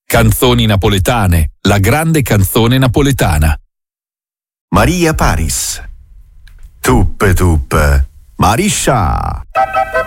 Canzoni napoletane, la grande canzone napoletana. Maria Paris. Tuppe tuppe. Mariscia.